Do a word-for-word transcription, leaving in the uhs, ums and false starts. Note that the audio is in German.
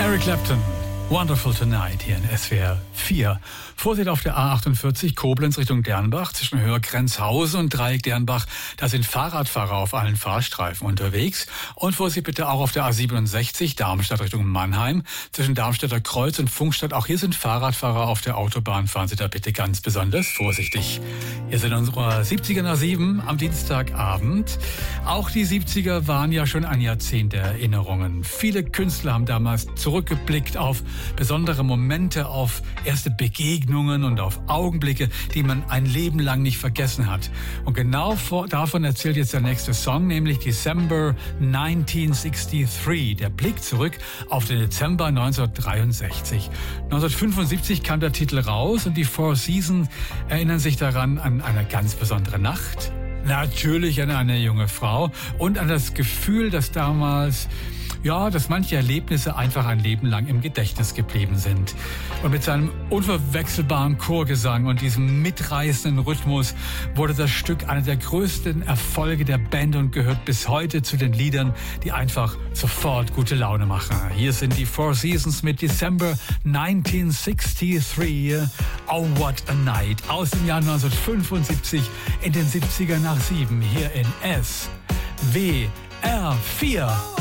Eric Clapton, Wonderful Tonight hier in S W R vier. Vorsicht auf der A achtundvierzig Koblenz Richtung Dernbach zwischen Hörgrenzhausen und Dreieck Dernbach. Da sind Fahrradfahrer auf allen Fahrstreifen unterwegs. Und Vorsicht bitte auch auf der A siebenundsechzig Darmstadt Richtung Mannheim zwischen Darmstädter Kreuz und Funkstadt. Auch hier sind Fahrradfahrer auf der Autobahn. Fahren Sie da bitte ganz besonders vorsichtig. Hier sind unsere siebziger nach sieben am Dienstagabend. Auch die siebziger waren ja schon ein Jahrzehnt der Erinnerungen. Viele Künstler haben damals zurückgeblickt auf besondere Momente, auf erste Begegnungen und auf Augenblicke, die man ein Leben lang nicht vergessen hat. Und genau vor, davon erzählt jetzt der nächste Song, nämlich December neunzehnhundertdreiundsechzig. Der Blick zurück auf den Dezember neunzehnhundertdreiundsechzig. neunzehnhundertfünfundsiebzig kam der Titel raus und die Four Seasons erinnern sich daran an eine ganz besondere Nacht. Natürlich an eine junge Frau und an das Gefühl, dass damals, ja, dass manche Erlebnisse einfach ein Leben lang im Gedächtnis geblieben sind. Und mit seinem unverwechselbaren Chorgesang und diesem mitreißenden Rhythmus wurde das Stück einer der größten Erfolge der Band und gehört bis heute zu den Liedern, die einfach sofort gute Laune machen. Hier sind die Four Seasons mit December neunzehnhundertdreiundsechzig. Oh, what a night. Aus dem Jahr neunzehnhundertfünfundsiebzig in den siebziger nach sieben hier in S W R vier.